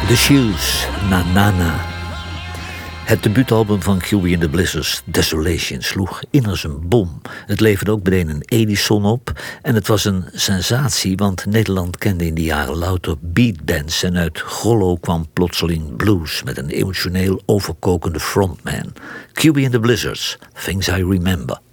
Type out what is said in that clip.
The Shoes, Na Na Na. Het debuutalbum van QB and the Blizzards, Desolation, sloeg in als een bom. Het leverde ook meteen een Edison op. En het was een sensatie, want Nederland kende in die jaren louter beatbands. En uit Grollo kwam plotseling blues met een emotioneel overkokende frontman. QB and the Blizzards, Things I Remember.